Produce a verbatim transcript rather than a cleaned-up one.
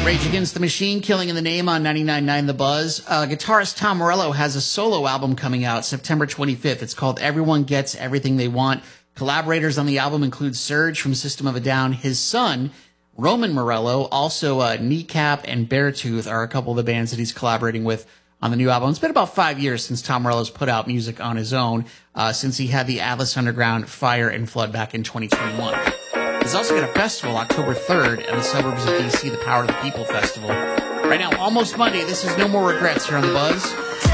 Rage Against the Machine, Killing in the Name on ninety-nine point nine The Buzz. Uh, guitarist Tom Morello has a solo album coming out September twenty-fifth. It's called Everyone Gets Everything They Want. Collaborators on the album include Serge from System of a Down. His son, Roman Morello, also uh, Kneecap and Beartooth are a couple of the bands that he's collaborating with on the new album. It's been about five years since Tom Morello's put out music on his own, uh, since he had the Atlas Underground Fire and Flood back in twenty twenty-one. He's also got a festival October third in the suburbs of D C, the Power of the People Festival. Right now, almost Monday, this is No More Regrets here on The Buzz.